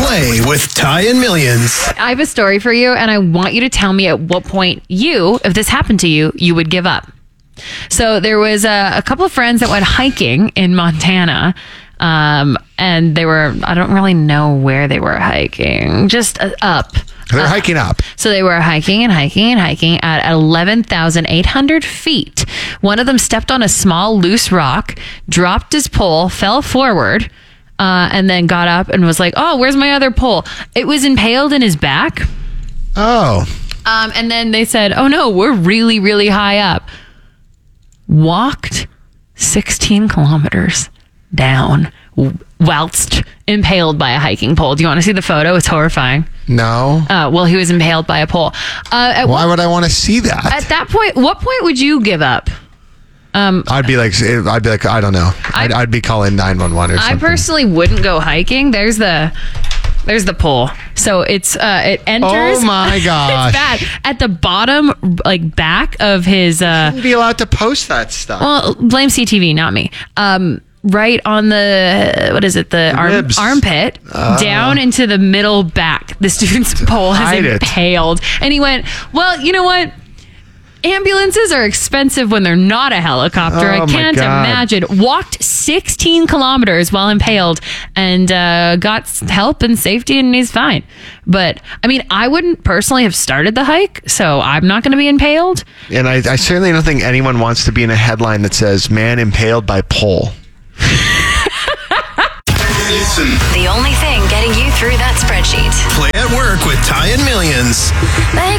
Play with Ty and Millions. I have a story for you, and I want you to tell me at what point if this happened to you, you would give up. So there was a couple of friends that went hiking in Montana. And they were, I don't really know where they were hiking, just up. They're hiking up. So they were hiking at 11,800 feet. One of them stepped on a small loose rock, dropped his pole, fell forward, and then got up and was like, oh, where's my other pole? It was impaled in his back. Oh. And then they said, oh no, we're really, really high up. Walked 16 kilometers down whilst impaled by a hiking pole. Do you want to see the photo? It's horrifying. No. Well, he was impaled by a pole. Why would I want to see that? At that point, what point would you give up? I'd be like, I don't know. I'd be calling 911 or something. I personally wouldn't go hiking. There's the pole. So it enters. Oh my gosh. It's bad. At the bottom, like back of his. Shouldn't be allowed to post that stuff. Well, blame CTV, not me. Right on the armpit, down into the middle back. The student's pole has impaled. And he went, well, you know what? Ambulances are expensive when they're not a helicopter. I can't imagine. Walked 16 kilometers while impaled and got help and safety, and he's fine. But, I mean, I wouldn't personally have started the hike, so I'm not going to be impaled. And I certainly don't think anyone wants to be in a headline that says, man impaled by pole. The only thing getting you through that spreadsheet. Play at work with Ty and Millions. They